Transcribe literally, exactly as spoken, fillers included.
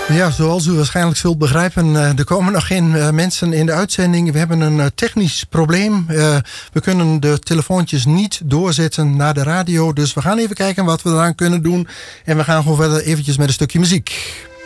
Ja, zoals u waarschijnlijk zult begrijpen, uh, er komen nog geen uh, mensen in de uitzending. We hebben een uh, technisch probleem. Uh, we kunnen de telefoontjes niet doorzetten naar de radio. Dus we gaan even kijken wat we eraan kunnen doen. En we gaan gewoon verder eventjes met een stukje muziek.